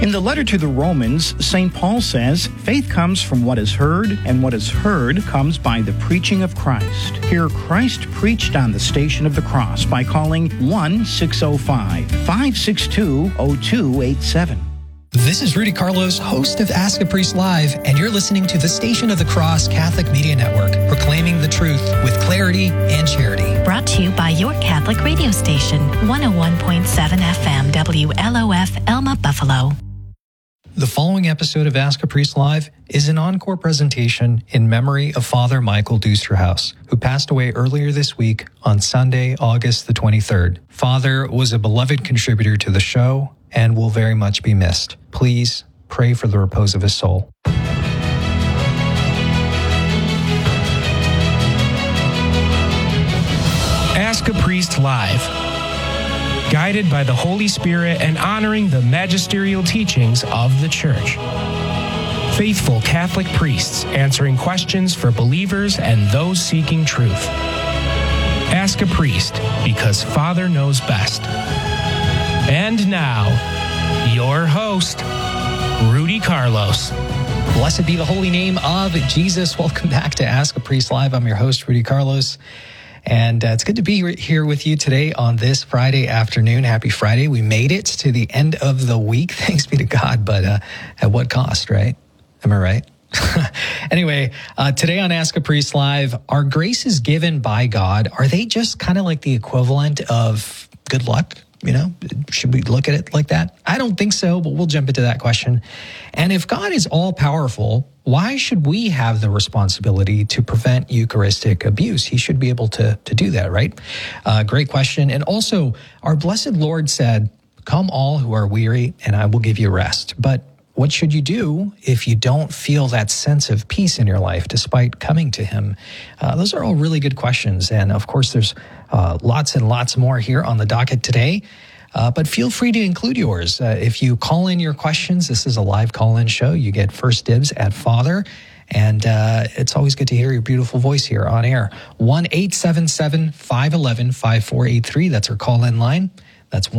In the letter to the Romans, St. Paul says, faith comes from what is heard, and what is heard comes by the preaching of Christ. Here, Christ preached on the Station of the Cross by calling 1-605-562-0287. This is Rudy Carlos, host of Ask a Priest Live, and you're listening to the Station of the Cross Catholic Media Network, proclaiming the truth with clarity and charity. Brought to you by your Catholic radio station, 101.7 FM WLOF Elma Buffalo. The following episode of Ask a Priest Live is an encore presentation in memory of Father Michael Dusterhouse, who passed away earlier this week on Sunday, August the 23rd. Father was a beloved contributor to the show and will very much be missed. Please pray for the repose of his soul. Ask a Priest Live. Guided by the Holy Spirit and honoring the magisterial teachings of the Church. Faithful Catholic priests answering questions for believers and those seeking truth. Ask a Priest, because Father knows best. And now, your host, Rudy Carlos. Blessed be the holy name of Jesus. Welcome back to Ask a Priest Live. I'm your host, Rudy Carlos. And it's good to be here with you today on this Friday afternoon. Happy Friday. We made it to the end of the week. Thanks be to God. But at what cost, right? Am I right? Anyway, today on Ask a Priest Live, are graces given by God, are they just kind of like the equivalent of good luck? You know, should we look at it like that? I don't think so, but we'll jump into that question. And if God is all powerful, why should we have the responsibility to prevent Eucharistic abuse? He should be able to do that, right? Great question. And also, our blessed Lord said, come all who are weary, and I will give you rest. But what should you do if you don't feel that sense of peace in your life despite coming to him? Those are all really good questions. And of course, there's lots and lots more here on the docket today. But feel free to include yours. If you call in your questions, this is a live call-in show. You get first dibs at Father. And it's always good to hear your beautiful voice here on air. 1-877-511-5483. That's our call-in line. That's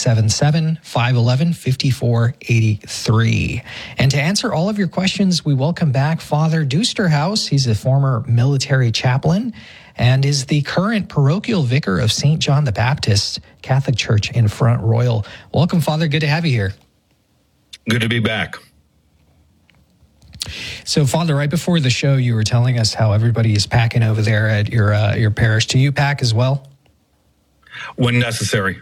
1-877-511-5483. And to answer all of your questions, we welcome back Father Dusterhouse. He's a former military chaplain and is the current parochial vicar of St. John the Baptist Catholic Church in Front Royal. Welcome, Father. Good to have you here. Good to be back. So, Father, right before the show, you were telling us how everybody is packing over there at your parish. Do you pack as well? When necessary.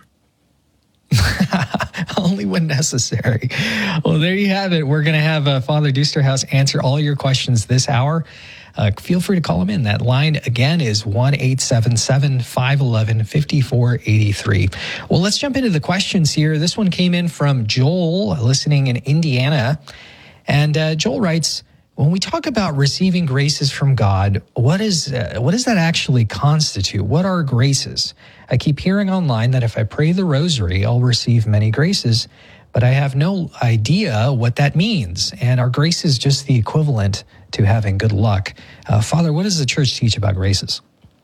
Only when necessary. Well, there you have it. We're going to have Father Dusterhouse answer all your questions this hour. Feel free to call him in. That line, again, is 1-877-511-5483. Well, let's jump into the questions here. This one came in from Joel, listening in Indiana. And Joel writes, when we talk about receiving graces from God, what does that actually constitute? What are graces? I keep hearing online that if I pray the rosary, I'll receive many graces, but I have no idea what that means. And are graces just the equivalent to having good luck? Father, what does the church teach about graces?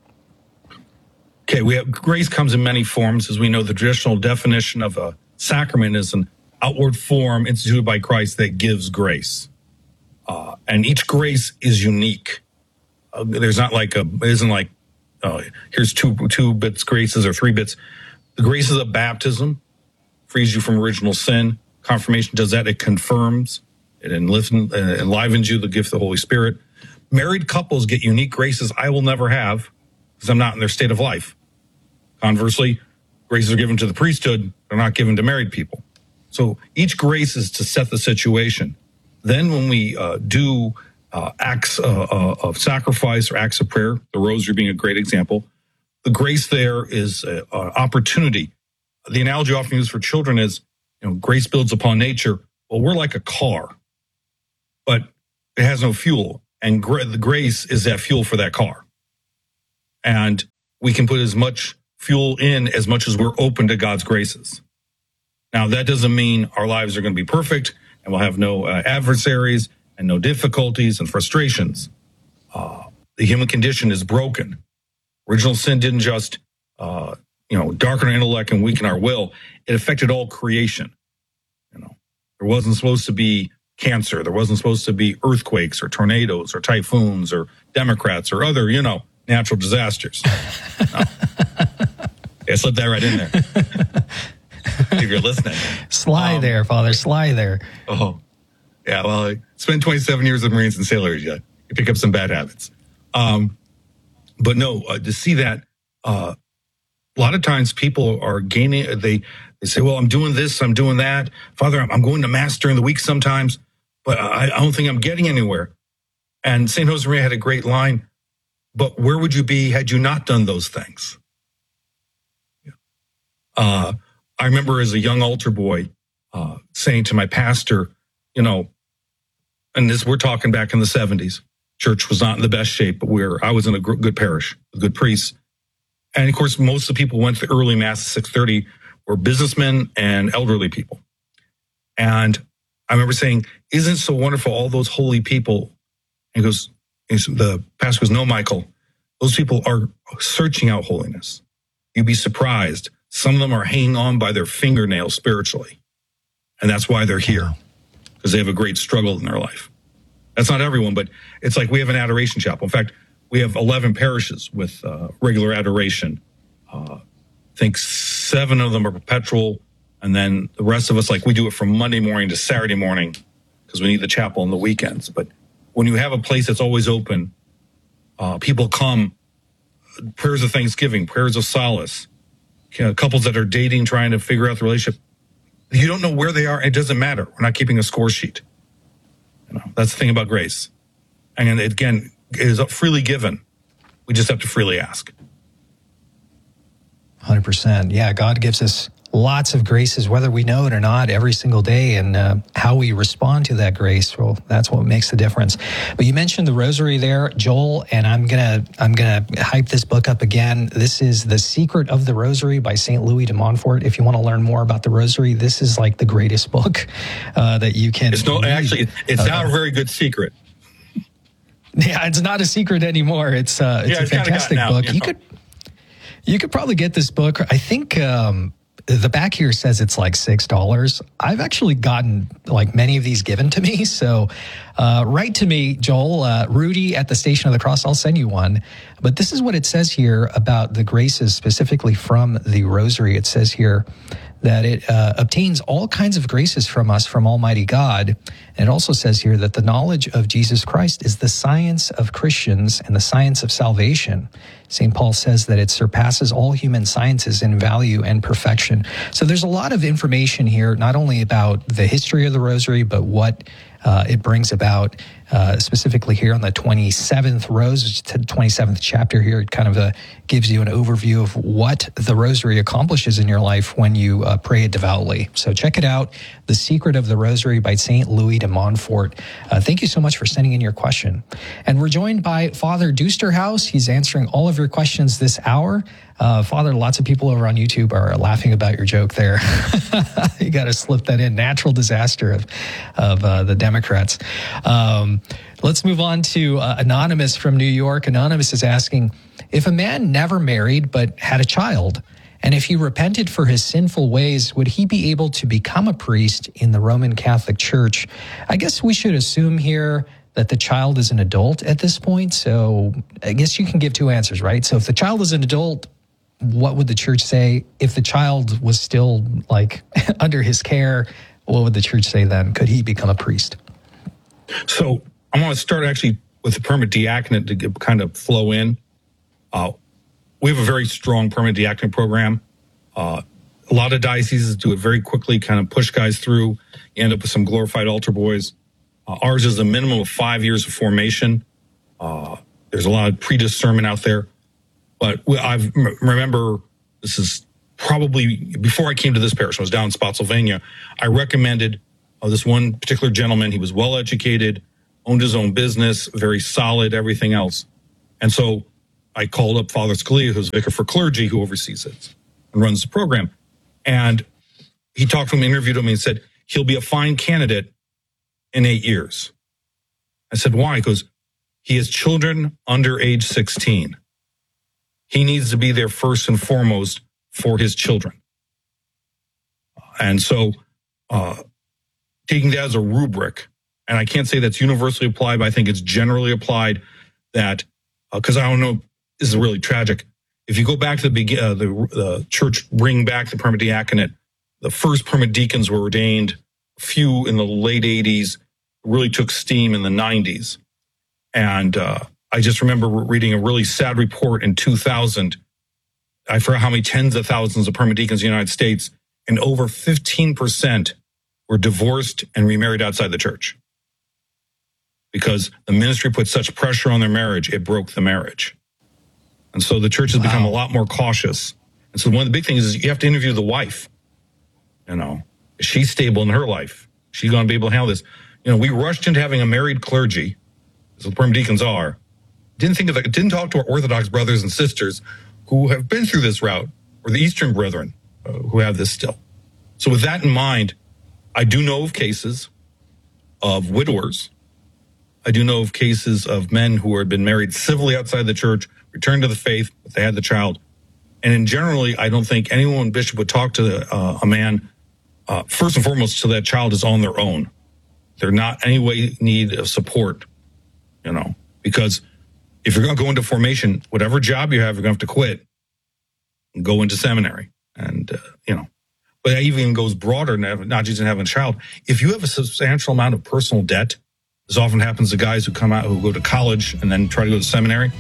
Okay, grace comes in many forms. As we know, the traditional definition of a sacrament is an outward form instituted by Christ that gives grace. And each grace is unique. There's not like it isn't like, here's two bits graces or 3 bits. The graces of baptism frees you from original sin. Confirmation does that. It confirms. It enlivens you, the gift of the Holy Spirit. Married couples get unique graces I will never have because I'm not in their state of life. Conversely, graces are given to the priesthood. They're not given to married people. So each grace is to set the situation. Then when we do acts of sacrifice or acts of prayer, the rosary being a great example, the grace there is an opportunity. The analogy often used for children is, grace builds upon nature. Well, we're like a car, but it has no fuel. And the grace is that fuel for that car. And we can put as much fuel in as much as we're open to God's graces. Now, that doesn't mean our lives are going to be perfect and we'll have no adversaries and no difficulties and frustrations. The human condition is broken. Original sin didn't just, darken our intellect and weaken our will. It affected all creation. There wasn't supposed to be cancer. There wasn't supposed to be earthquakes or tornadoes or typhoons or Democrats or other, natural disasters. No. I slipped that right in there. If you're listening. Sly there, Father, sly there. Oh, yeah. Well, I spent 27 years with Marines and sailors. You pick up some bad habits. But no, to see that, a lot of times people are gaining, they say, well, I'm doing this, I'm doing that. Father, I'm going to Mass during the week sometimes, but I don't think I'm getting anywhere. And St. Josemaria had a great line, but where would you be had you not done those things? I remember as a young altar boy saying to my pastor, and we're talking back in the 70s, church was not in the best shape, but I was in a good parish, with good priests. And of course, most of the people went to the early Mass at 6:30 were businessmen and elderly people. And I remember saying, isn't it so wonderful, all those holy people? And the pastor goes, no, Michael, those people are searching out holiness. You'd be surprised. Some of them are hanging on by their fingernails spiritually. And that's why they're here, because they have a great struggle in their life. That's not everyone, but it's like we have an adoration chapel. In fact, we have 11 parishes with regular adoration. I think 7 of them are perpetual. And then the rest of us, we do it from Monday morning to Saturday morning because we need the chapel on the weekends. But when you have a place that's always open, people come, prayers of thanksgiving, prayers of solace, couples that are dating, trying to figure out the relationship. You don't know where they are. It doesn't matter. We're not keeping a score sheet. That's the thing about grace. And again, it is freely given. We just have to freely ask. 100%. Yeah, God gives us lots of graces, whether we know it or not, every single day, and how we respond to that grace, well, that's what makes the difference. But you mentioned the Rosary there, Joel, and I'm gonna hype this book up again. This is The Secret of the Rosary by St. Louis de Montfort. If you want to learn more about the Rosary, this is the greatest book that you can. It's not a very good secret. Yeah, it's not a secret anymore. It's a fantastic book. You could probably get this book. I think. The back here says it's $6. I've actually gotten many of these given to me. So write to me, Joel, Rudy at the Station of the Cross. I'll send you one. But this is what it says here about the graces specifically from the Rosary. It says here that it obtains all kinds of graces from us, from Almighty God. And it also says here that the knowledge of Jesus Christ is the science of Christians and the science of salvation. St. Paul says that it surpasses all human sciences in value and perfection. So there's a lot of information here, not only about the history of the Rosary, but what it brings about, specifically here on the 27th rose, which is the 27th chapter here. It kind of gives you an overview of what the Rosary accomplishes in your life when you pray it devoutly. So check it out, The Secret of the Rosary by St. Louis de Montfort. Thank you so much for sending in your question. And we're joined by Father Dusterhouse. He's answering all of your questions this hour. Father, lots of people over on YouTube are laughing about your joke there. You got to slip that in. Natural disaster of the Democrats. Let's move on to Anonymous from New York. Anonymous is asking, if a man never married but had a child, and if he repented for his sinful ways, would he be able to become a priest in the Roman Catholic Church? I guess we should assume here that the child is an adult at this point. So I guess you can give two answers, right? So if the child is an adult, what would the church say? If the child was still under his care, what would the church say then? Could he become a priest? So I want to start actually with the permanent diaconate to kind of flow in. We have a very strong permanent diaconate program. A lot of dioceses do it very quickly, kind of push guys through. You end up with some glorified altar boys. Ours is a minimum of 5 years of formation. There's a lot of prediscernment out there. But I remember, this is probably before I came to this parish, I was down in Spotsylvania. I recommended this one particular gentleman. He was well educated, owned his own business, very solid, everything else. And so I called up Father Scalia, who's vicar for clergy, who oversees it and runs the program. And he talked to him, interviewed him, and he said, he'll be a fine candidate in 8 years. I said, why? He goes, he has children under age 16. He needs to be there first and foremost for his children. And so taking that as a rubric, and I can't say that's universally applied, but I think it's generally applied that, because I don't know, this is really tragic. If you go back to the church, bring back the permanent diaconate, the first permanent deacons were ordained, a few in the late 80s, really took steam in the 90s. And I just remember reading a really sad report in 2000. I forgot how many tens of thousands of permanent deacons in the United States, and over 15% were divorced and remarried outside the church. Because the ministry put such pressure on their marriage, it broke the marriage. And so the church has become a lot more cautious. And so one of the big things is you have to interview the wife. You know, is she stable in her life? Is she going to be able to handle this? You know, we rushed into having a married clergy, as the permanent deacons are. Didn't talk to our Orthodox brothers and sisters who have been through this route, or the Eastern brethren who have this still. So with that in mind, I do know of cases of widowers. I do know of cases of men who had been married civilly outside the church, returned to the faith, but they had the child. And in generally, I don't think anyone, Bishop, would talk to a man, first and foremost, so that child is on their own. They're not any way need of support, you know, because if you're going to go into formation, whatever job you have, you're going to have to quit and go into seminary. And, you know, but that even goes broader, not just in having a child. If you have a substantial amount of personal debt, this often happens to guys who come out, who go to college and then try to go to seminary,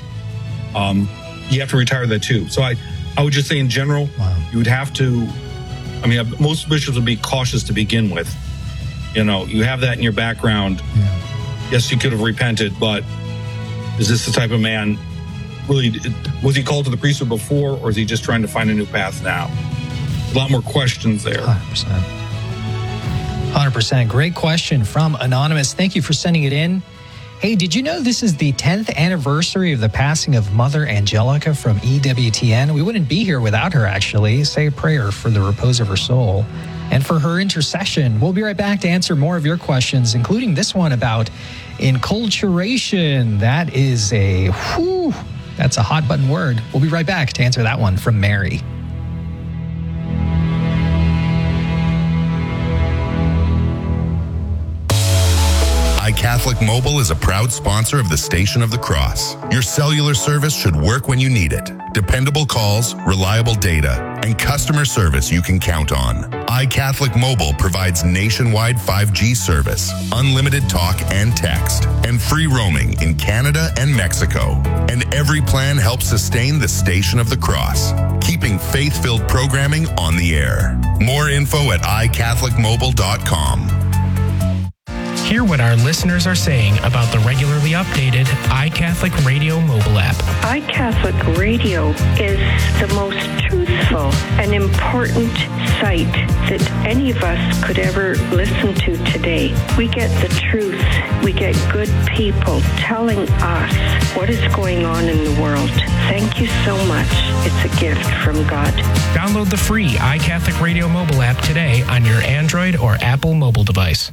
you have to retire that too. So I would just say in general, you would have to, I mean, most bishops would be cautious to begin with. You know, you have that in your background. Yeah. Yes, you could have repented, but is this the type of man, really, was he called to the priesthood before, or is he just trying to find a new path now? A lot more questions there. 100%. 100%. Great question from Anonymous. Thank you for sending it in. Hey, did you know this is the 10th anniversary of the passing of Mother Angelica from EWTN? We wouldn't be here without her, actually. Say a prayer for the repose of her soul and for her intercession. We'll be right back to answer more of your questions, including this one about enculturation. That is that's a hot button word. We'll be right back to answer that one from Mary. iCatholic Mobile is a proud sponsor of the Station of the Cross. Your cellular service should work when you need it. Dependable calls, reliable data, and customer service you can count on. iCatholic Mobile provides nationwide 5G service, unlimited talk and text, and free roaming in Canada and Mexico. And every plan helps sustain the Station of the Cross, keeping faith-filled programming on the air. More info at iCatholicMobile.com. Hear what our listeners are saying about the regularly updated iCatholic Radio mobile app. iCatholic Radio is the most truthful and important site that any of us could ever listen to today. We get the truth. We get good people telling us what is going on in the world. Thank you so much. It's a gift from God. Download the free iCatholic Radio mobile app today on your Android or Apple mobile device.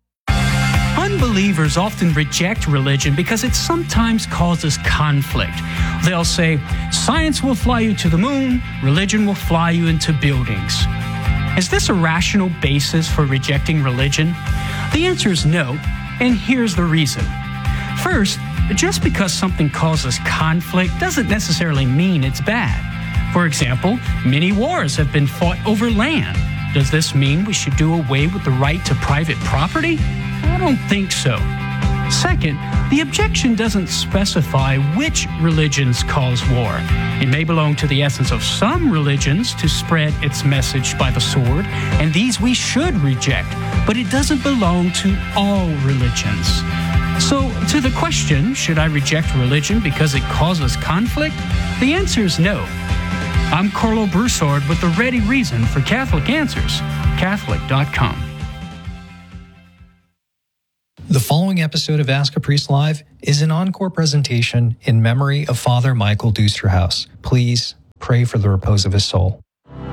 Unbelievers often reject religion because it sometimes causes conflict. They'll say, science will fly you to the moon, religion will fly you into buildings. Is this a rational basis for rejecting religion? The answer is no, and here's the reason. First, just because something causes conflict doesn't necessarily mean it's bad. For example, many wars have been fought over land. Does this mean we should do away with the right to private property? I don't think so. Second, the objection doesn't specify which religions cause war. It may belong to the essence of some religions to spread its message by the sword, and these we should reject, but it doesn't belong to all religions. So, to the question, should I reject religion because it causes conflict? The answer is no. I'm Carlo Broussard with the ready reason for Catholic Answers, Catholic.com. The following episode of Ask a Priest Live is an encore presentation in memory of Father Michael Dusterhouse. Please pray for the repose of his soul.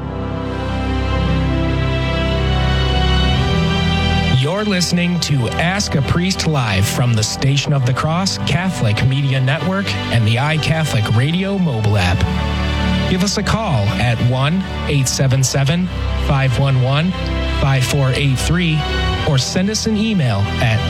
You're listening to Ask a Priest Live from the Station of the Cross Catholic Media Network and the iCatholic Radio mobile app. Give us a call at 1-877-511-5483 or send us an email at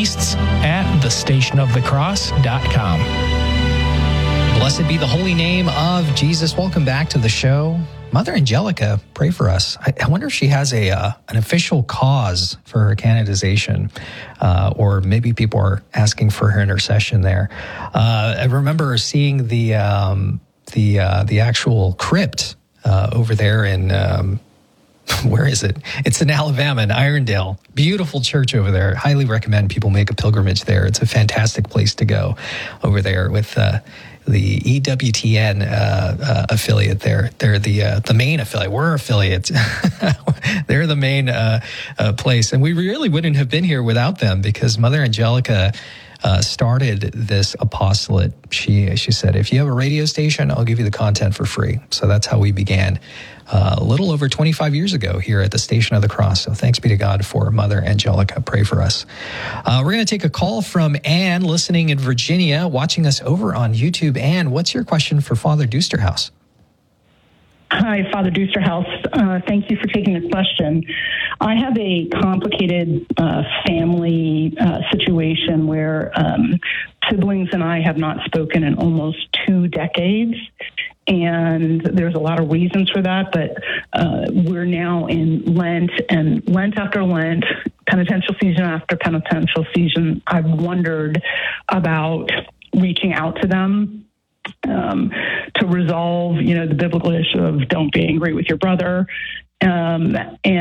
priests@thestationofthecross.com. Blessed be the holy name of Jesus. Welcome back to the show. Mother Angelica, pray for us. I wonder if she has an official cause for her canonization, or maybe people are asking for her intercession there. I remember seeing the actual crypt over there in where is it? It's in Alabama, in Irondale. Beautiful church over there. Highly recommend people make a pilgrimage there. It's a fantastic place to go over there with the EWTN affiliate there. They're the main affiliate. We're affiliates. They're the main place. And we really wouldn't have been here without them, because Mother Angelica started this apostolate. She said, if you have a radio station, I'll give you the content for free. So that's how we began a little over 25 years ago here at the Station of the Cross. So thanks be to God for Mother Angelica. Pray for us. We're going to take a call from Anne, listening in Virginia, watching us over on YouTube. Anne, what's your question for Father Dusterhouse? Hi, Father Dusterhouse. Thank you for taking the question. I have a complicated family situation where siblings and I have not spoken in almost 2 decades. And there's a lot of reasons for that, but we're now in Lent, and Lent after Lent, penitential season after penitential season, I've wondered about reaching out to them to resolve, the biblical issue of don't be angry with your brother. And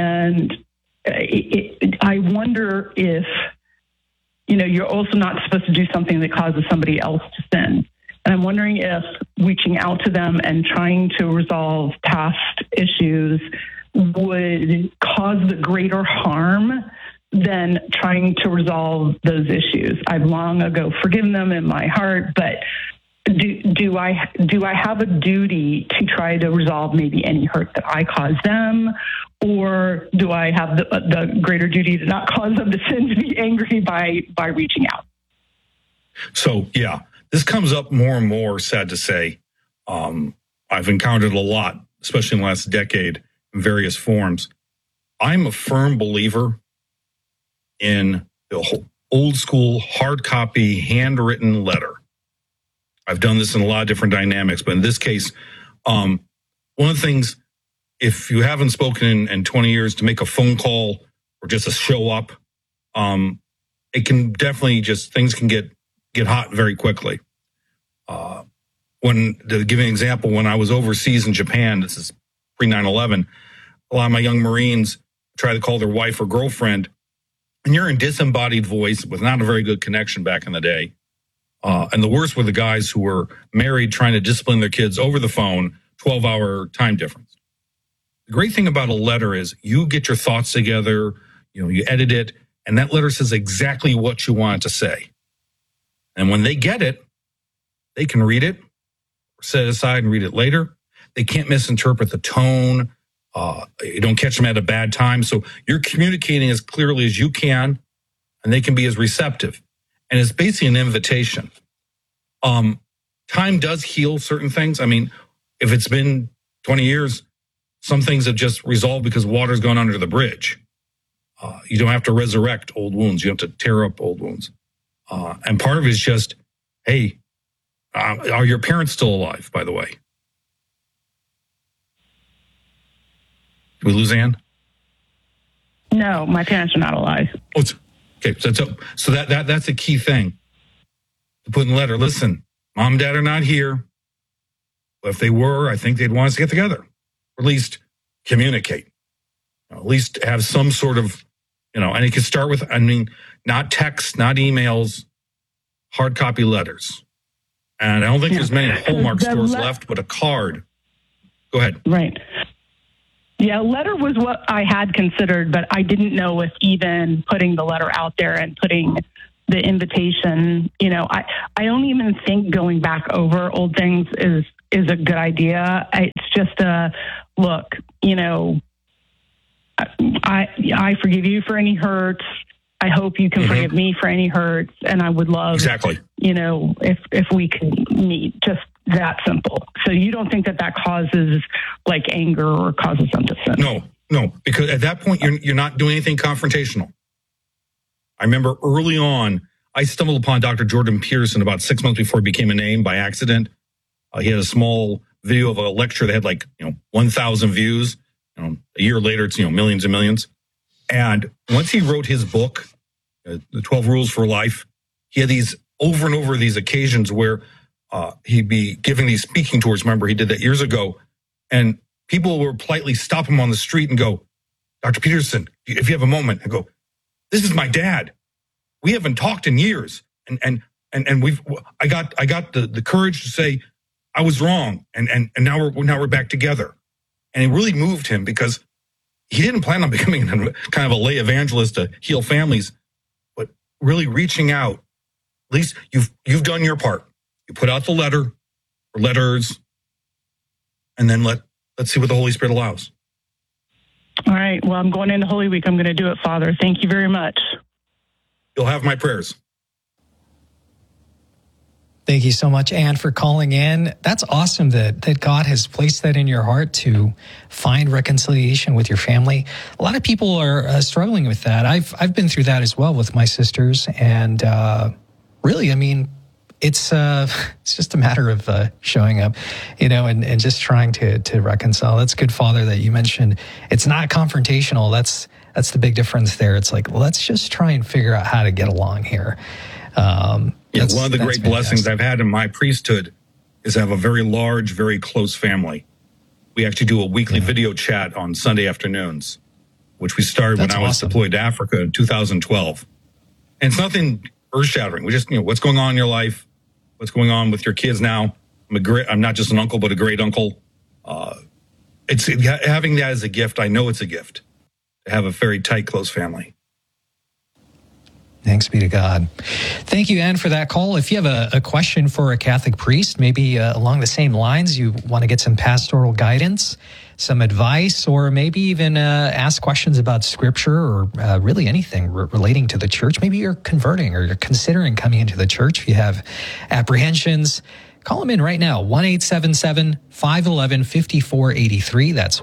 I wonder if, you're also not supposed to do something that causes somebody else to sin. And I'm wondering if reaching out to them and trying to resolve past issues would cause the greater harm than trying to resolve those issues. I've long ago forgiven them in my heart, but do I have a duty to try to resolve maybe any hurt that I caused them, or do I have the greater duty to not cause them to sin, to be angry by reaching out? So, yeah. This comes up more and more, sad to say. I've encountered a lot, especially in the last decade, in various forms. I'm a firm believer in the old school, hard copy, handwritten letter. I've done this in a lot of different dynamics, but in this case, one of the things, if you haven't spoken in 20 years, to make a phone call or just to show up, it can definitely things can get hot very quickly. To give an example, when I was overseas in Japan, this is pre-9/11, a lot of my young Marines try to call their wife or girlfriend, and you're in disembodied voice with not a very good connection back in the day. And the worst were the guys who were married trying to discipline their kids over the phone, 12-hour time difference. The great thing about a letter is you get your thoughts together, you edit it, and that letter says exactly what you want it to say. And when they get it, they can read it, set it aside and read it later. They can't misinterpret the tone. You don't catch them at a bad time. So you're communicating as clearly as you can, and they can be as receptive. And it's basically an invitation. Time does heal certain things. I mean, if it's been 20 years, some things have just resolved because water's gone under the bridge. You don't have to resurrect old wounds. You have to tear up old wounds. And part of it is just, hey, are your parents still alive, by the way? Did we lose Ann? No, my parents are not alive. Oh, okay. So that's a key thing to put in the letter. Listen, mom and dad are not here. But if they were, I think they'd want us to get together, or at least communicate, at least have some sort of, and it could start with, not texts, not emails, hard copy letters. And I don't think there's many Hallmark stores left, but a card. Go ahead. Right. Yeah, letter was what I had considered, but I didn't know if even putting the letter out there and putting the invitation, I don't even think going back over old things is a good idea. It's just look, I forgive you for any hurts. I hope you can forgive me for any hurts, and I would love, if we could meet, just that simple. So you don't think that causes like anger or causes them to sin? No, because at that point you're not doing anything confrontational. I remember early on, I stumbled upon Dr. Jordan Peterson about 6 months before he became a name by accident. He had a small video of a lecture that had 1,000 views. A year later, it's, millions and millions. And once he wrote his book, The 12 Rules for Life, he had these over and over these occasions where he'd be giving these speaking tours. Remember, he did that years ago. And people would politely stop him on the street and go, Dr. Peterson, if you have a moment, I go, this is my dad. We haven't talked in years. And I got the courage to say, I was wrong. And now we're back together. And it really moved him because he didn't plan on becoming kind of a lay evangelist to heal families, but really reaching out. At least you've done your part. You put out the letter or letters, and then let's see what the Holy Spirit allows. All right. Well, I'm going into Holy Week. I'm going to do it, Father. Thank you very much. You'll have my prayers. Thank you so much, Anne, for calling in. That's awesome that God has placed that in your heart to find reconciliation with your family. A lot of people are struggling with that. I've been through that as well with my sisters, and really, I mean, it's just a matter of showing up, and just trying to reconcile. That's good, Father, that you mentioned. It's not confrontational. That's the big difference there. It's like, let's just try and figure out how to get along here. One of the great blessings I've had in my priesthood is I have a very large, very close family. We actually do a weekly video chat on Sunday afternoons, which we started when I was deployed to Africa in 2012. And it's nothing earth-shattering. We just, what's going on in your life? What's going on with your kids now? I'm not just an uncle, but a great uncle. It's having that as a gift. I know it's a gift to have a very tight, close family. Thanks be to God. Thank you, Anne, for that call. If you have a question for a Catholic priest, maybe along the same lines, you want to get some pastoral guidance, some advice, or maybe even ask questions about Scripture or really anything relating to the church. Maybe you're converting or you're considering coming into the church. If you have apprehensions, call them in right now, 1-877-511-5483. That's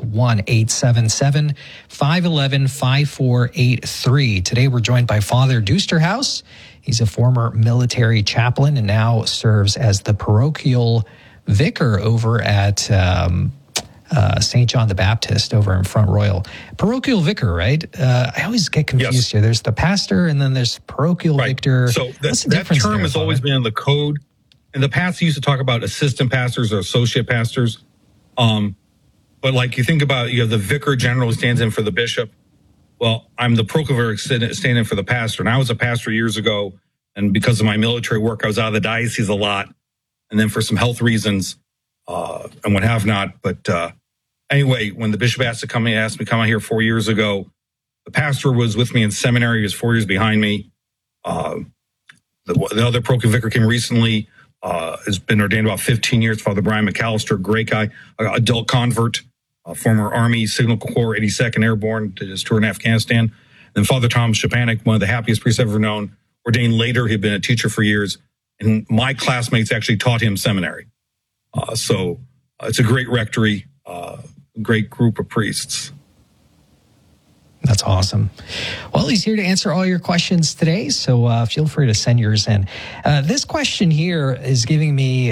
1-877-511-5483. Today we're joined by Father Dusterhouse. He's a former military chaplain and now serves as the parochial vicar over at St. John the Baptist over in Front Royal. Parochial vicar, right? I always get confused here. There's the pastor and then there's parochial vicar. So that term has always been in the code. In the past, he used to talk about assistant pastors or associate pastors. But like you think about, you have the vicar general who stands in for the bishop. Well, I'm the parochial standing in for the pastor. And I was a pastor years ago. And because of my military work, I was out of the diocese a lot. And then for some health reasons and what have not. But anyway, when the bishop asked me to come out here 4 years ago, the pastor was with me in seminary. He was 4 years behind me. The other parochial vicar came recently. Has been ordained about 15 years. Father Brian McAllister, great guy, adult convert, former Army Signal Corps 82nd Airborne, did his tour in Afghanistan. Then Father Tom Shapanik, one of the happiest priests I've ever known, ordained later. He'd been a teacher for years. And my classmates actually taught him seminary. So it's a great rectory, great group of priests. That's awesome. Well, he's here to answer all your questions today, so feel free to send yours in. This question here is giving me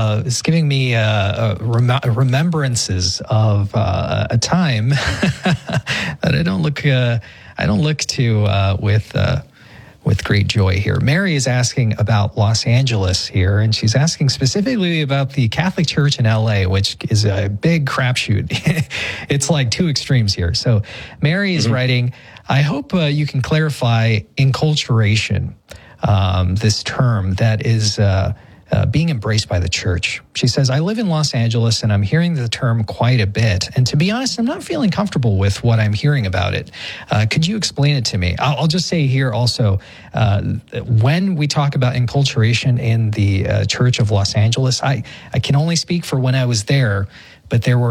remembrances of a time that I don't look to with great joy here. Mary is asking about Los Angeles here, and she's asking specifically about the Catholic Church in LA, which is a big crapshoot. It's like two extremes here. So Mary is writing, I hope you can clarify enculturation, this term that is being embraced by the church. She says, I live in Los Angeles and I'm hearing the term quite a bit. And to be honest, I'm not feeling comfortable with what I'm hearing about it. Could you explain it to me? I'll just say here also, when we talk about enculturation in the Church of Los Angeles, I can only speak for when I was there, but there were